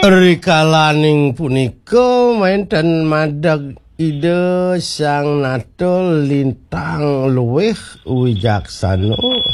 Rikalaning punika mainten madag ide sang natul lintang luwih wijaksana